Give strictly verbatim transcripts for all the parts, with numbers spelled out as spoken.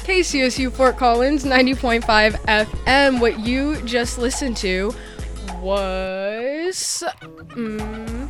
K C S U Fort Collins ninety point five F M. What you just listened to was mm,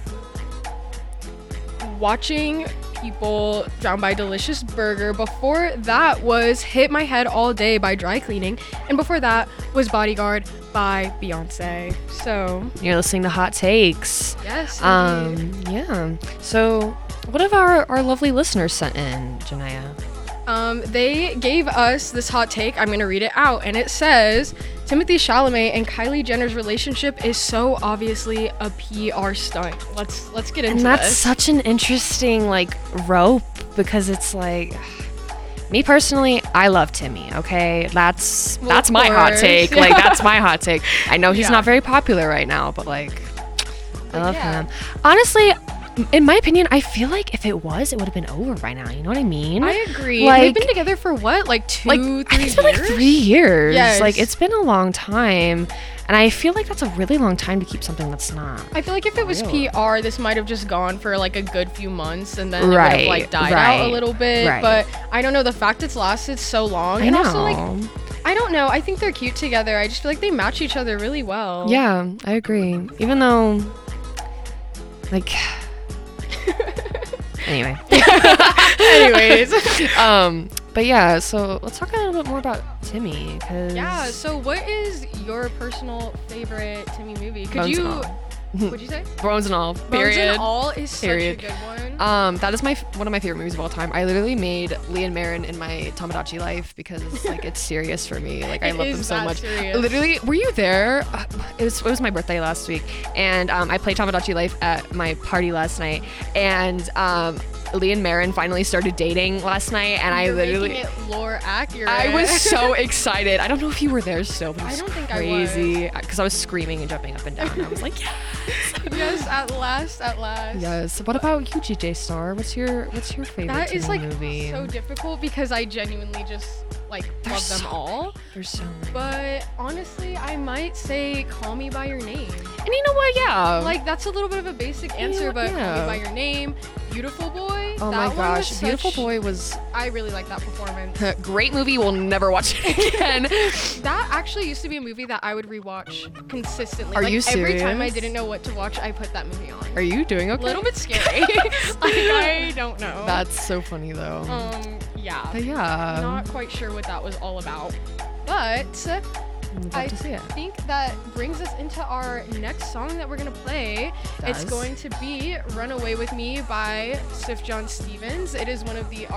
Watching People Drown by Delicious Burger. Before that was Hit My Head All Day by Dry Cleaning. And before that was Bodyguard by Beyonce. So you're listening to Hot Takes. Yes, indeed. Um, yeah. So what have our, our lovely listeners sent in, Janaya? Um, they gave us this hot take. I'm gonna read it out, and it says Timothée Chalamet and Kylie Jenner's relationship is so obviously a P R stunt. Let's let's get into and that's this. such an interesting like rope, because it's like, me personally, I love Timmy. Okay, that's Well, that's of my hot course. take. Yeah. Like that's my hot take. I know he's Yeah. not very popular right now, but like, I love yeah. him. Honestly, in my opinion, I feel like if it was, it would have been over by now. You know what I mean? I agree. Like, They've been together for what, like two, like, three I think it's been years? like three years. Yes. Like it's been a long time, and I feel like that's a really long time to keep something that's not. I feel like if it was real. P R, this might have just gone for like a good few months, and then it would Right, have like died out right, a little bit. right. But I don't know. The fact it's lasted so long, I and know. also like I don't know. I think they're cute together. I just feel like they match each other really well. Yeah, I agree. Even though, like, anyway. Anyways. um, but yeah. So let's talk a little bit more about Timmy, because Yeah, so what is your personal favorite Timmy movie? Could Bones you and All. What'd you say? Bones and All. Bones Period. and All is Period. such a good one. Um, that is my f- one of my favorite movies of all time. I literally made Lee and Marin in my Tomodachi life because like it's serious for me. Like I It love them is so that much. serious. Literally, were you there? Uh, It was it was my birthday last week, and um, I played Tomodachi Life at my party last night, and um, Lee and Marin finally started dating last night, and I You're literally. making it lore accurate. I was so excited. I don't know if you were there still, but it I was don't think I crazy because I was screaming and jumping up and down. I was like, yes. Yes, at last, at last. Yes. What about you, G J Star? What's your What's your favorite That is Timmy like movie? so difficult because I genuinely just like There's love them so all. There's so many. But honestly, I might say Call Me by Your Name. And you know what? Yeah. Like that's a little bit of a basic answer, Yeah, but Call yeah. Me by Your Name, Beautiful Boy. oh that my one gosh, was Beautiful such- Boy was I really like that performance. great movie. We'll never watch it again. That actually used to be a movie that I would rewatch consistently. Are like, you Every time I serious? didn't know what to watch, I put that movie on. Are you doing okay? A little bit scary. like I don't know. That's so funny though. um yeah. but yeah, Not quite sure what that was all about. But I'd love I to see it. think that brings us into our next song that we're gonna play. It's Does. going to be "Run Away with Me" by Sif John Stevens. It is one of the